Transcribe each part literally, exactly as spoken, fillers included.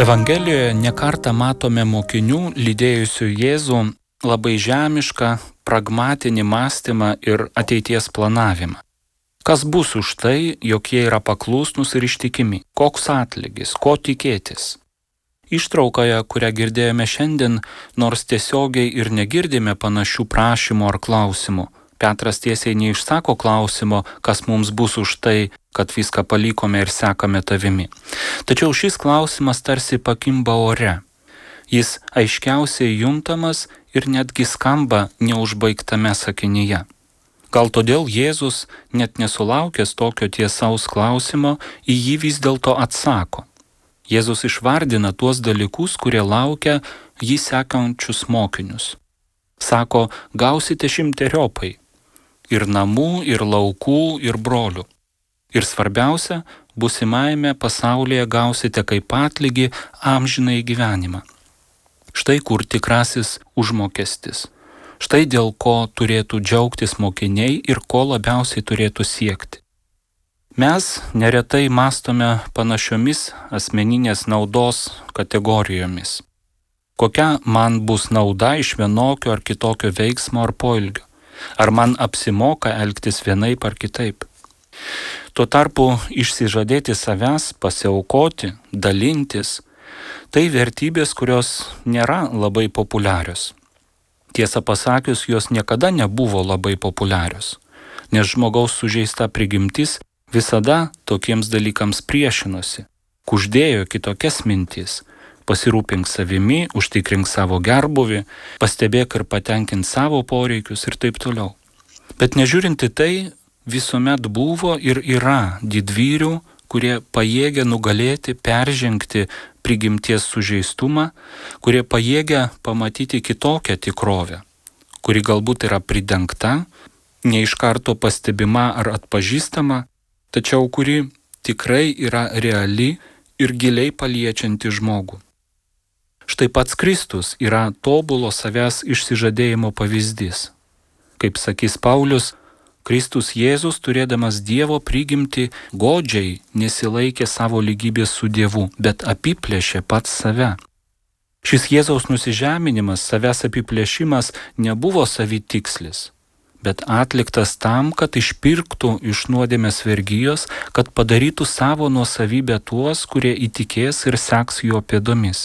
Evangelijoje nekartą matome mokinių lydėjusių Jėzų labai žemišką, pragmatinį mąstymą ir ateities planavimą. Kas bus už tai, jog jie yra paklusnūs ir ištikimi? Koks atlygis? Ko tikėtis? Ištraukoje, kurią girdėjome šiandien, nors tiesiogiai ir negirdime panašių prašymų ar klausimų, Petras tiesiai neišsako klausimo, kas mums bus už tai, kad viską palikome ir sekame tavimi. Tačiau šis klausimas tarsi pakimba ore. Jis aiškiausiai juntamas ir netgi skamba neužbaigtame sakinyje. Gal todėl Jėzus, net nesulaukęs tokio tiesaus klausimo, į jį vis dėlto atsako. Jėzus išvardina tuos dalykus, kurie laukia jį sekančius mokinius. Sako, gausite šimteriopai. Ir namų, ir laukų, ir brolių. Ir svarbiausia, būsimajame pasaulyje gausite kaip atlygį amžinai gyvenimą. Štai kur tikrasis užmokestis. Štai dėl ko turėtų džiaugtis mokiniai ir ko labiausiai turėtų siekti. Mes neretai mąstome panašiomis asmeninės naudos kategorijomis. Kokia man bus nauda iš vienokio ar kitokio veiksmo ar poelgio? Ar man apsimoka elgtis vienaip ar kitaip? Tuo tarpu išsižadėti savęs, pasiaukoti, dalintis, tai vertybės, kurios nėra labai populiarios. Tiesą pasakius, jos niekada nebuvo labai populiarios, nes žmogaus sužeista prigimtis visada tokiems dalykams priešinosi, kuždėjo kitokias mintis. Pasirūpink savimi, užtikrink savo gerbuvį, pastebėk ir patenkink savo poreikius ir taip toliau. Bet nežiūrinti tai, visuomet buvo ir yra didvyrių, kurie pajėgia nugalėti, peržengti prigimties sužeistumą, kurie pajėgia pamatyti kitokią tikrovę, kuri galbūt yra pridengta, ne iš karto pastebima ar atpažįstama, tačiau kuri tikrai yra reali ir giliai paliečianti žmogų. Štai pats Kristus yra tobulo savęs išsižadėjimo pavyzdys. Kaip sakys Paulius, Kristus Jėzus, turėdamas Dievo prigimtį, godžiai nesilaikė savo lygybės su Dievu, bet apiplėšė pats save. Šis Jėzaus nusižeminimas, savęs apiplėšimas nebuvo savitikslis, bet atliktas tam, kad išpirktų iš nuodėmės vergijos, kad padarytų savo nuosavybę tuos, kurie įtikės ir seks jo pėdomis.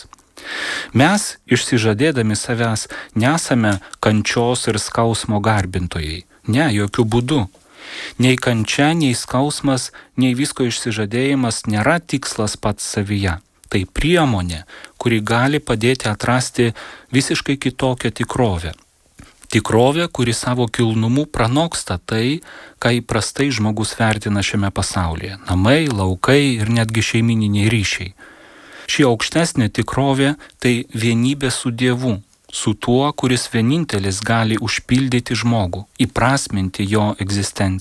Mes, išsižadėdami savęs, nesame kančios ir skausmo garbintojai. Ne, jokių būdų. Nei kančia, nei skausmas, nei visko išsižadėjimas nėra tikslas pats savyje. Tai priemonė, kuri gali padėti atrasti visiškai kitokią tikrovę. Tikrovė, kuri savo kilnumu pranoksta tai, ką įprastai žmogus vertina šiame pasaulyje. Namai, laukai ir netgi šeimininiai ryšiai. Ši aukštesnė tikrovė tai vienybė su Dievu, su tuo, kuris vienintelis gali užpildyti žmogų, įprasminti jo egzistenciją.